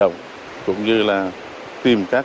cũng như là tìm các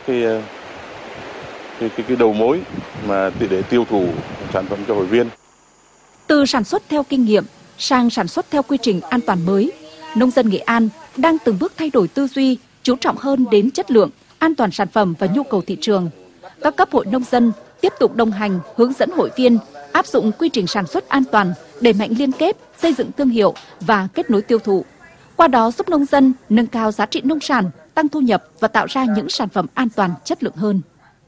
cái đầu mối mà để tiêu thụ sản phẩm cho hội viên. Từ sản xuất theo kinh nghiệm sang sản xuất theo quy trình an toàn mới, nông dân Nghệ An đang từng bước thay đổi tư duy, chú trọng hơn đến chất lượng, an toàn sản phẩm và nhu cầu thị trường. Các cấp hội nông dân tiếp tục đồng hành, hướng dẫn hội viên áp dụng quy trình sản xuất an toàn, đẩy mạnh liên kết, xây dựng thương hiệu và kết nối tiêu thụ. Qua đó giúp nông dân nâng cao giá trị nông sản, tăng thu nhập và tạo ra những sản phẩm an toàn, chất lượng hơn.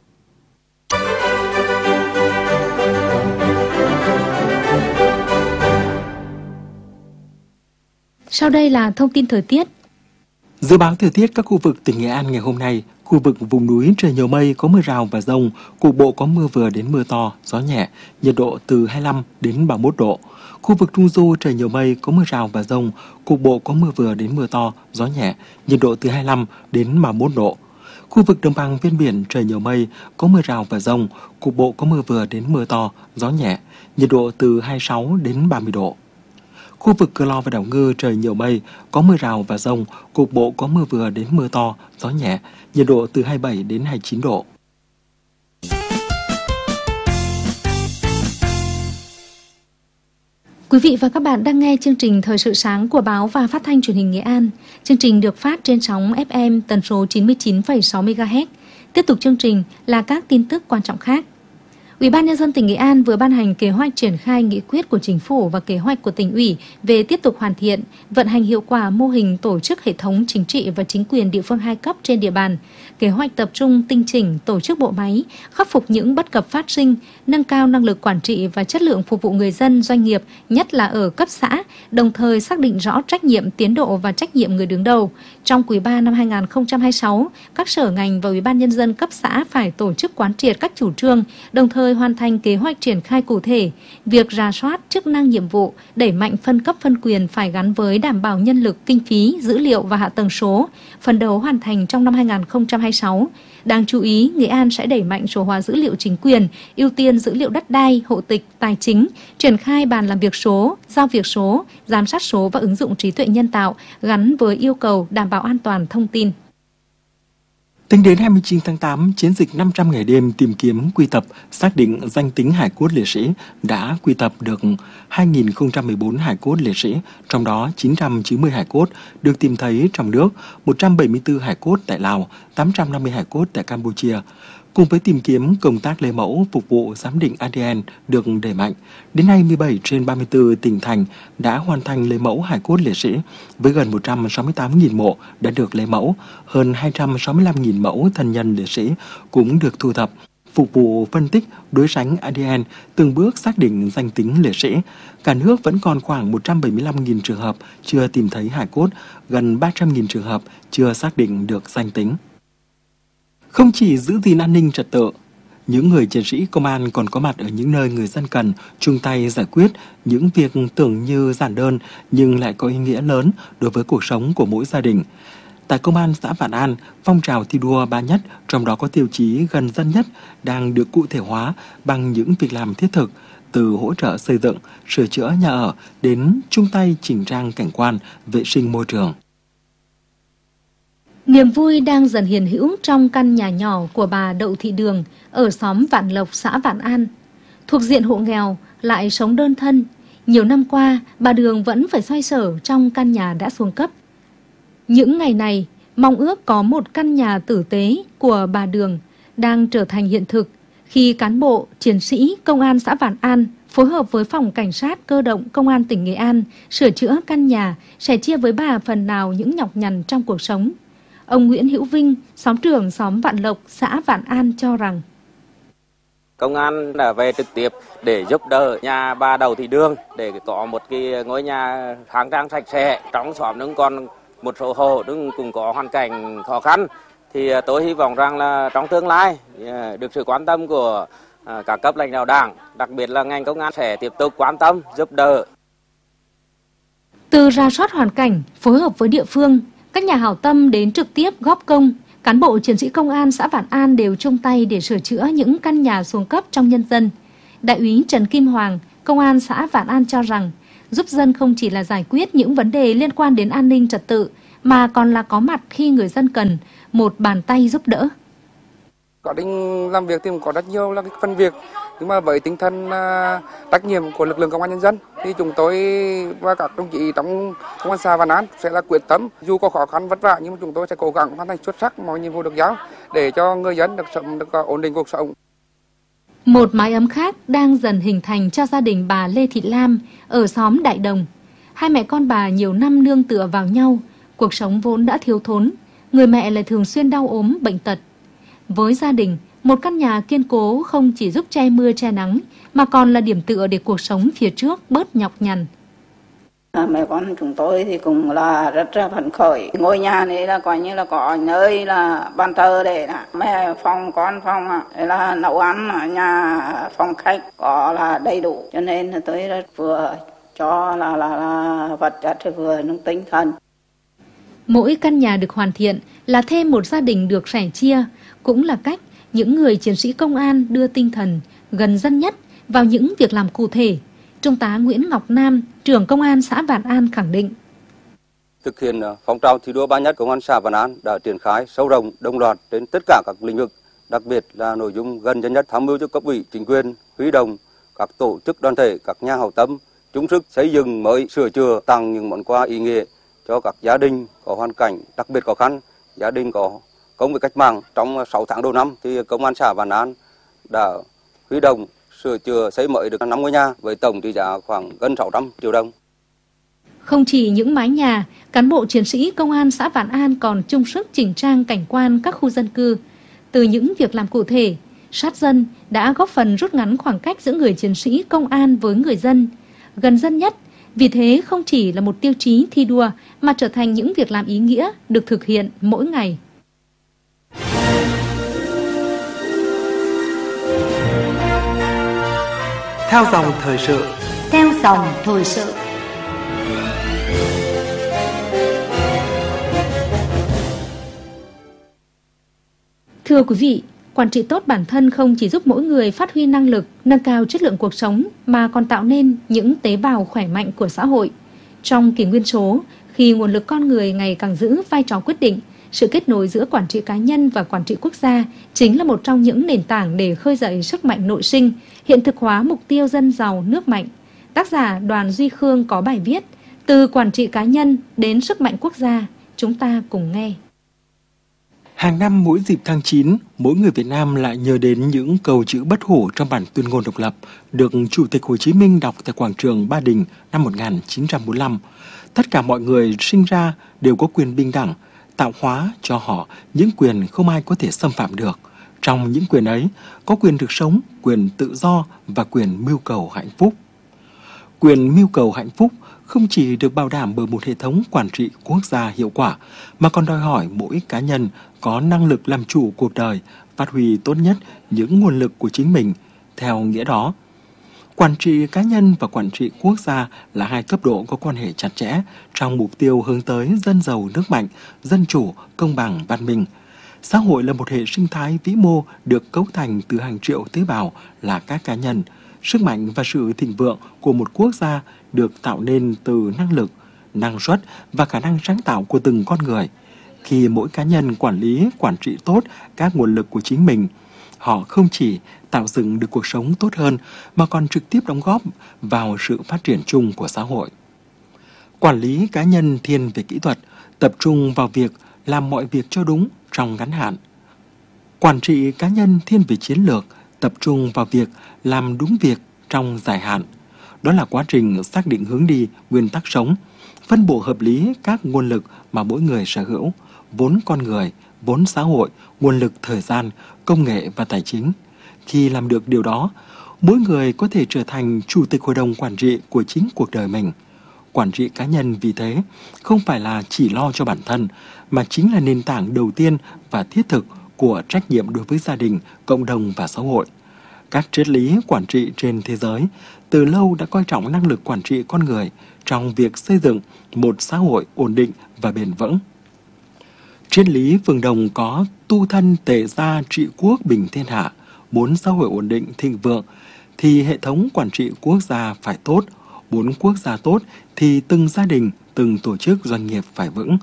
Sau đây là thông tin thời tiết. Dự báo thời tiết các khu vực tỉnh Nghệ An ngày hôm nay: khu vực vùng núi trời nhiều mây, có mưa rào và dông, cục bộ có mưa vừa đến mưa to, gió nhẹ, nhiệt độ từ 25 đến 31 độ. Khu vực Trung Du trời nhiều mây, có mưa rào và dông, cục bộ có mưa vừa đến mưa to, gió nhẹ, nhiệt độ từ 25 đến 31 độ. Khu vực đồng bằng ven biển trời nhiều mây, có mưa rào và dông, cục bộ có mưa vừa đến mưa to, gió nhẹ, nhiệt độ từ 26 đến 30 độ. Khu vực Cửa Lò và đảo Ngư trời nhiều mây, có mưa rào và dông, cục bộ có mưa vừa đến mưa to, gió nhẹ, nhiệt độ từ 27 đến 29 độ. Quý vị và các bạn đang nghe chương trình Thời sự sáng của Báo và Phát thanh Truyền hình Nghệ An. Chương trình được phát trên sóng FM tần số 99,6 MHz. Tiếp tục chương trình là các tin tức quan trọng khác. Ủy ban Nhân dân tỉnh Nghệ An vừa ban hành kế hoạch triển khai nghị quyết của Chính phủ và kế hoạch của tỉnh ủy về tiếp tục hoàn thiện, vận hành hiệu quả mô hình tổ chức hệ thống chính trị và chính quyền địa phương 2 cấp trên địa bàn. Kế hoạch tập trung tinh chỉnh tổ chức bộ máy, khắc phục những bất cập phát sinh, nâng cao năng lực quản trị và chất lượng phục vụ người dân, doanh nghiệp, nhất là ở cấp xã, đồng thời xác định rõ trách nhiệm, tiến độ và trách nhiệm người đứng đầu. Trong quý 3 năm 2026, các sở ngành và Ủy ban Nhân dân cấp xã phải tổ chức quán triệt các chủ trương, đồng thời hoàn thành kế hoạch triển khai cụ thể. Việc rà soát chức năng nhiệm vụ, đẩy mạnh phân cấp phân quyền phải gắn với đảm bảo nhân lực, kinh phí, dữ liệu và hạ tầng số, phấn đấu hoàn thành trong năm 2026. Đáng chú ý, Nghệ An sẽ đẩy mạnh số hóa dữ liệu chính quyền, ưu tiên dữ liệu đất đai, hộ tịch, tài chính, triển khai bàn làm việc số, giao việc số, giám sát số và ứng dụng trí tuệ nhân tạo gắn với yêu cầu đảm bảo an toàn thông tin. Tính đến 29 tháng 8, chiến dịch 500 ngày đêm tìm kiếm, quy tập, xác định danh tính hài cốt liệt sĩ đã quy tập được 2.014 hài cốt liệt sĩ, trong đó 990 hài cốt được tìm thấy trong nước, 174 hài cốt tại Lào, 850 hài cốt tại Campuchia. Cùng với tìm kiếm, công tác lấy mẫu phục vụ giám định ADN được đẩy mạnh. Đến nay, 17 trên 34 tỉnh thành đã hoàn thành lấy mẫu hài cốt liệt sĩ, với gần 168.000 mộ đã được lấy mẫu, hơn 265.000 mẫu thân nhân liệt sĩ cũng được thu thập, phục vụ phân tích, đối sánh ADN, từng bước xác định danh tính liệt sĩ. Cả nước vẫn còn khoảng 175.000 trường hợp chưa tìm thấy hài cốt, gần 300.000 trường hợp chưa xác định được danh tính. Không chỉ giữ gìn an ninh trật tự, những người chiến sĩ công an còn có mặt ở những nơi người dân cần, chung tay giải quyết những việc tưởng như giản đơn nhưng lại có ý nghĩa lớn đối với cuộc sống của mỗi gia đình. Tại Công an xã Vạn An, phong trào thi đua 3 nhất, trong đó có tiêu chí gần dân nhất, đang được cụ thể hóa bằng những việc làm thiết thực, từ hỗ trợ xây dựng, sửa chữa nhà ở đến chung tay chỉnh trang cảnh quan, vệ sinh môi trường. Niềm vui đang dần hiện hữu trong căn nhà nhỏ của bà Đậu Thị Đường ở xóm Vạn Lộc, xã Vạn An. Thuộc diện hộ nghèo, lại sống đơn thân, nhiều năm qua bà Đường vẫn phải xoay sở trong căn nhà đã xuống cấp. Những ngày này, mong ước có một căn nhà tử tế của bà Đường đang trở thành hiện thực khi cán bộ, chiến sĩ Công an xã Vạn An phối hợp với Phòng Cảnh sát Cơ động Công an tỉnh Nghệ An sửa chữa căn nhà, sẻ chia với bà phần nào những nhọc nhằn trong cuộc sống. Ông Nguyễn Hữu Vinh, xóm trưởng xóm Vạn Lộc, xã Vạn An cho rằng Công an đã về trực tiếp để giúp đỡ nhà bà Đậu Thị Đường để có một cái ngôi nhà khang trang sạch sẽ. Trong xóm đứng còn một số hộ đứng cũng có hoàn cảnh khó khăn. Thì tôi hy vọng rằng là trong tương lai được sự quan tâm của các cấp lãnh đạo Đảng, đặc biệt là ngành công an sẽ tiếp tục quan tâm, giúp đỡ. Từ rà soát hoàn cảnh, phối hợp với địa phương, các nhà hảo tâm đến trực tiếp góp công, cán bộ chiến sĩ công an xã Vạn An đều chung tay để sửa chữa những căn nhà xuống cấp trong nhân dân. Đại úy Trần Kim Hoàng, công an xã Vạn An cho rằng, giúp dân không chỉ là giải quyết những vấn đề liên quan đến an ninh trật tự, mà còn là có mặt khi người dân cần một bàn tay giúp đỡ. Quá trình làm việc thì cũng có rất nhiều là cái phần việc, nhưng mà với tinh thần trách nhiệm của lực lượng công an nhân dân thì chúng tôi và các đồng chí trong công an xã Vạn An sẽ là quyết tâm, dù có khó khăn vất vả nhưng mà chúng tôi sẽ cố gắng hoàn thành xuất sắc mọi nhiệm vụ được giao để cho người dân được ổn định cuộc sống. Một mái ấm khác đang dần hình thành cho gia đình bà Lê Thị Lam ở xóm Đại Đồng. Hai mẹ con bà nhiều năm nương tựa vào nhau, cuộc sống vốn đã thiếu thốn, người mẹ lại thường xuyên đau ốm bệnh tật. Với gia đình, một căn nhà kiên cố không chỉ giúp che mưa che nắng mà còn là điểm tựa để cuộc sống phía trước bớt nhọc nhằn. Mẹ con chúng tôi thì cũng là rất là phấn khởi. Ngôi nhà này là coi như là có nơi là bàn thờ để mẹ phòng con phòng là nấu ăn ở nhà, phòng khách có là đầy đủ, cho nên là tôi rất vừa cho là vật chất vừa nâng tinh thần. Mỗi căn nhà được hoàn thiện là thêm một gia đình được sẻ chia, cũng là cách những người chiến sĩ công an đưa tinh thần gần dân nhất vào những việc làm cụ thể. Trung tá Nguyễn Ngọc Nam, trưởng công an xã Vạn An khẳng định. Thực hiện phong trào thi đua ba nhất, công an xã Vạn An đã triển khai sâu rộng đồng loạt trên tất cả các lĩnh vực, đặc biệt là nội dung gần dân nhất, tham mưu cho cấp ủy chính quyền huy động các tổ chức đoàn thể, các nhà hảo tâm chung sức xây dựng mới, sửa chữa, tặng những món quà ý nghĩa cho các gia đình có hoàn cảnh đặc biệt khó khăn, gia đình có công với cách mạng. Trong 6 tháng đầu năm thì công an xã Vạn An đã huy động sửa chữa xây mới được 5 ngôi nhà với tổng trị giá khoảng gần 600 triệu đồng. Không chỉ những mái nhà, cán bộ chiến sĩ công an xã Vạn An còn chung sức chỉnh trang cảnh quan các khu dân cư. Từ những việc làm cụ thể, sát dân đã góp phần rút ngắn khoảng cách giữa người chiến sĩ công an với người dân, gần dân nhất. Vì thế không chỉ là một tiêu chí thi đua mà trở thành những việc làm ý nghĩa được thực hiện mỗi ngày. Theo dòng thời sự. Theo dòng thời sự. Thưa quý vị, quản trị tốt bản thân không chỉ giúp mỗi người phát huy năng lực, nâng cao chất lượng cuộc sống mà còn tạo nên những tế bào khỏe mạnh của xã hội. Trong kỷ nguyên số, khi nguồn lực con người ngày càng giữ vai trò quyết định, sự kết nối giữa quản trị cá nhân và quản trị quốc gia chính là một trong những nền tảng để khơi dậy sức mạnh nội sinh, hiện thực hóa mục tiêu dân giàu nước mạnh. Tác giả Đoàn Duy Khương có bài viết Từ quản trị cá nhân đến sức mạnh quốc gia, chúng ta cùng nghe. Hàng năm mỗi dịp tháng 9, mỗi người Việt Nam lại nhớ đến những câu chữ bất hủ trong bản tuyên ngôn độc lập được Chủ tịch Hồ Chí Minh đọc tại quảng trường Ba Đình năm 1945. Tất cả mọi người sinh ra đều có quyền bình đẳng, tạo hóa cho họ những quyền không ai có thể xâm phạm được. Trong những quyền ấy, có quyền được sống, quyền tự do và quyền mưu cầu hạnh phúc. Quyền mưu cầu hạnh phúc không chỉ được bảo đảm bởi một hệ thống quản trị quốc gia hiệu quả, mà còn đòi hỏi mỗi cá nhân có năng lực làm chủ cuộc đời, phát huy tốt nhất những nguồn lực của chính mình. Theo nghĩa đó, quản trị cá nhân và quản trị quốc gia là hai cấp độ có quan hệ chặt chẽ trong mục tiêu hướng tới dân giàu nước mạnh, dân chủ, công bằng, văn minh. Xã hội là một hệ sinh thái vĩ mô được cấu thành từ hàng triệu tế bào là các cá nhân. Sức mạnh và sự thịnh vượng của một quốc gia được tạo nên từ năng lực, năng suất và khả năng sáng tạo của từng con người. Khi mỗi cá nhân quản lý, quản trị tốt các nguồn lực của chính mình, họ không chỉ tạo dựng được cuộc sống tốt hơn mà còn trực tiếp đóng góp vào sự phát triển chung của xã hội. Quản lý cá nhân thiên về kỹ thuật, tập trung vào việc làm mọi việc cho đúng trong ngắn hạn. Quản trị cá nhân thiên về chiến lược, tập trung vào việc làm đúng việc trong dài hạn. Đó là quá trình xác định hướng đi, nguyên tắc sống, phân bổ hợp lý các nguồn lực mà mỗi người sở hữu, vốn con người, vốn xã hội, nguồn lực thời gian, công nghệ và tài chính. Khi làm được điều đó, mỗi người có thể trở thành chủ tịch hội đồng quản trị của chính cuộc đời mình. Quản trị cá nhân vì thế không phải là chỉ lo cho bản thân, mà chính là nền tảng đầu tiên và thiết thực của trách nhiệm đối với gia đình, cộng đồng và xã hội. Các triết lý quản trị trên thế giới từ lâu đã coi trọng năng lực quản trị con người trong việc xây dựng một xã hội ổn định và bền vững. Triết lý phương Đông có tu thân tề gia trị quốc bình thiên hạ, muốn xã hội ổn định thịnh vượng thì hệ thống quản trị quốc gia phải tốt, muốn quốc gia tốt thì từng gia đình, từng tổ chức doanh nghiệp phải vững,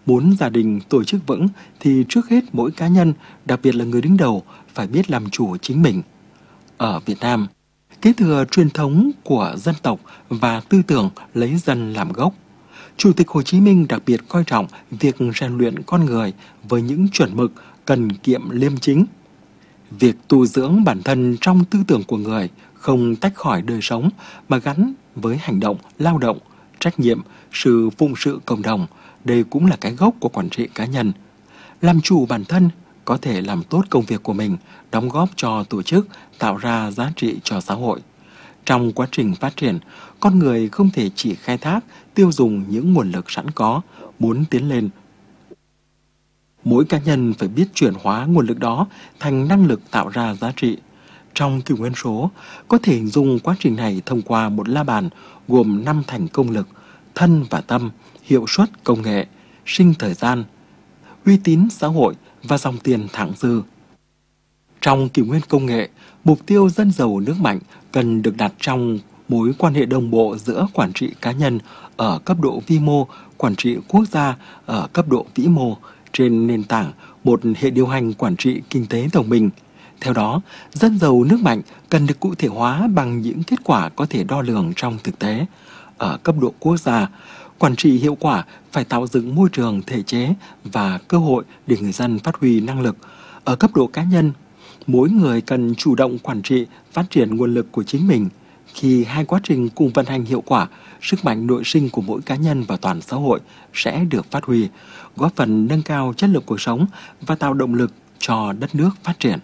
Muốn gia đình tổ chức vững thì trước hết mỗi cá nhân, đặc biệt là người đứng đầu, phải biết làm chủ chính mình. Ở Việt Nam, kế thừa truyền thống của dân tộc và tư tưởng lấy dân làm gốc, Chủ tịch Hồ Chí Minh đặc biệt coi trọng việc rèn luyện con người với những chuẩn mực cần kiệm liêm chính. Việc tu dưỡng bản thân trong tư tưởng của người không tách khỏi đời sống mà gắn với hành động, lao động, trách nhiệm, sự phụng sự cộng đồng, đây cũng là cái gốc của quản trị cá nhân. Làm chủ bản thân, có thể làm tốt công việc của mình, đóng góp cho tổ chức, tạo ra giá trị cho xã hội. Trong quá trình phát triển, con người không thể chỉ khai thác, tiêu dùng những nguồn lực sẵn có, muốn tiến lên. Mỗi cá nhân phải biết chuyển hóa nguồn lực đó thành năng lực tạo ra giá trị. Trong kỷ nguyên số, có thể hình dung quá trình này thông qua một la bàn gồm 5 thành công lực: thân và tâm, hiệu suất công nghệ, sinh thời gian, uy tín xã hội và dòng tiền thặng dư. Trong kỷ nguyên công nghệ, mục tiêu dân giàu nước mạnh cần được đặt trong mối quan hệ đồng bộ giữa quản trị cá nhân ở cấp độ vi mô, quản trị quốc gia ở cấp độ vĩ mô, trên nền tảng một hệ điều hành quản trị kinh tế đồng minh. Theo đó, dân giàu nước mạnh cần được cụ thể hóa bằng những kết quả có thể đo lường trong thực tế. Ở cấp độ quốc gia, quản trị hiệu quả phải tạo dựng môi trường, thể chế và cơ hội để người dân phát huy năng lực. Ở cấp độ cá nhân, mỗi người cần chủ động quản trị, phát triển nguồn lực của chính mình. Khi hai quá trình cùng vận hành hiệu quả, sức mạnh nội sinh của mỗi cá nhân và toàn xã hội sẽ được phát huy, góp phần nâng cao chất lượng cuộc sống và tạo động lực cho đất nước phát triển.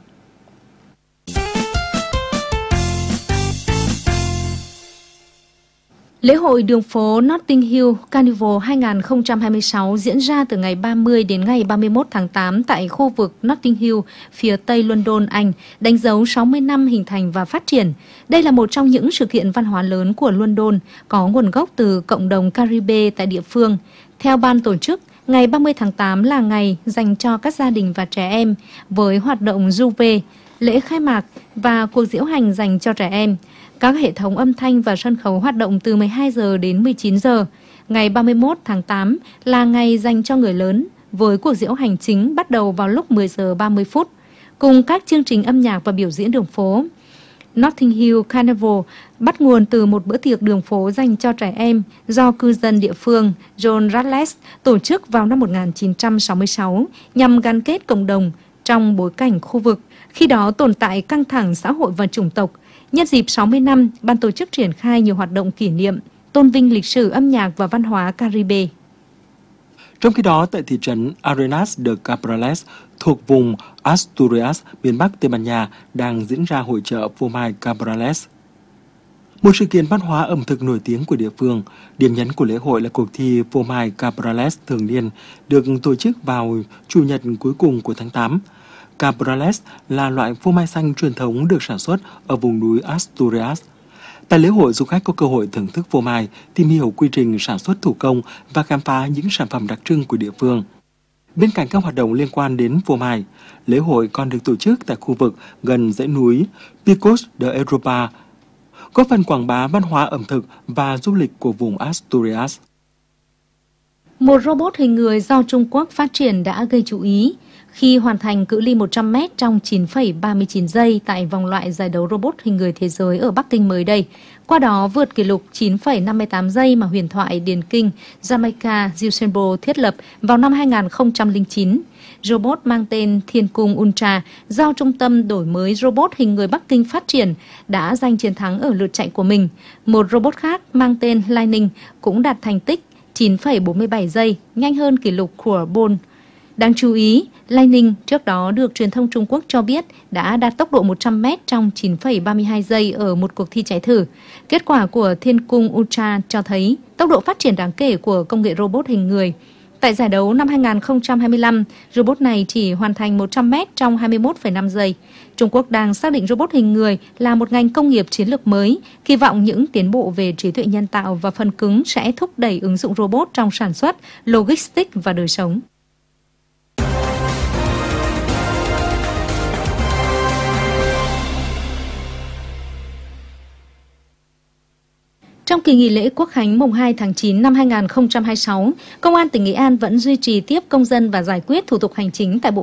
Lễ hội đường phố Notting Hill Carnival 2026 diễn ra từ ngày 30 đến ngày 31 tháng 8 tại khu vực Notting Hill, phía tây London, Anh, đánh dấu 60 năm hình thành và phát triển. Đây là một trong những sự kiện văn hóa lớn của London, có nguồn gốc từ cộng đồng Caribe tại địa phương. Theo ban tổ chức, ngày 30 tháng 8 là ngày dành cho các gia đình và trẻ em, với hoạt động Juve, lễ khai mạc và cuộc diễu hành dành cho trẻ em. Các hệ thống âm thanh và sân khấu hoạt động từ 12 giờ đến 19 giờ. Ngày 31 tháng 8 là ngày dành cho người lớn, với cuộc diễu hành chính bắt đầu vào lúc 10 giờ 30 phút, cùng các chương trình âm nhạc và biểu diễn đường phố. Notting Hill Carnival bắt nguồn từ một bữa tiệc đường phố dành cho trẻ em do cư dân địa phương John Radless tổ chức vào năm 1966 nhằm gắn kết cộng đồng trong bối cảnh khu vực, khi đó tồn tại căng thẳng xã hội và chủng tộc. Nhân dịp 60 năm, ban tổ chức triển khai nhiều hoạt động kỷ niệm, tôn vinh lịch sử âm nhạc và văn hóa Caribe. Trong khi đó, tại thị trấn Arenas de Cabrales thuộc vùng Asturias, miền Bắc Tây Ban Nha đang diễn ra hội chợ phô mai Cabrales. Một sự kiện văn hóa ẩm thực nổi tiếng của địa phương. Điểm nhấn của lễ hội là cuộc thi phô mai Cabrales thường niên được tổ chức vào Chủ nhật cuối cùng của tháng 8. Cabrales là loại phô mai xanh truyền thống được sản xuất ở vùng núi Asturias. Tại lễ hội, du khách có cơ hội thưởng thức phô mai, tìm hiểu quy trình sản xuất thủ công và khám phá những sản phẩm đặc trưng của địa phương. Bên cạnh các hoạt động liên quan đến phô mai, lễ hội còn được tổ chức tại khu vực gần dãy núi Picos de Europa, góp phần quảng bá văn hóa ẩm thực và du lịch của vùng Asturias. Một robot hình người do Trung Quốc phát triển đã gây chú ý khi hoàn thành cự ly 100m trong 9,39 giây tại vòng loại giải đấu robot hình người thế giới ở Bắc Kinh mới đây. Qua đó vượt kỷ lục 9,58 giây mà huyền thoại điền kinh Jamaica Usain Bolt thiết lập vào năm 2009. Robot mang tên Thiên Cung Ultra do Trung tâm Đổi mới Robot hình người Bắc Kinh phát triển đã giành chiến thắng ở lượt chạy của mình. Một robot khác mang tên Lightning cũng đạt thành tích 9,47 giây, nhanh hơn kỷ lục của Bolt. Đáng chú ý, Lightning trước đó được truyền thông Trung Quốc cho biết đã đạt tốc độ 100m trong 9,32 giây ở một cuộc thi chạy thử. Kết quả của Thiên Cung Ultra cho thấy tốc độ phát triển đáng kể của công nghệ robot hình người. Tại giải đấu năm 2025, robot này chỉ hoàn thành 100m trong 21,5 giây. Trung Quốc đang xác định robot hình người là một ngành công nghiệp chiến lược mới, kỳ vọng những tiến bộ về trí tuệ nhân tạo và phần cứng sẽ thúc đẩy ứng dụng robot trong sản xuất, logistics và đời sống. Trong kỳ nghỉ lễ Quốc khánh mùng 2 tháng 9 năm 2026, Công an tỉnh Nghệ An vẫn duy trì tiếp công dân và giải quyết thủ tục hành chính tại Bộ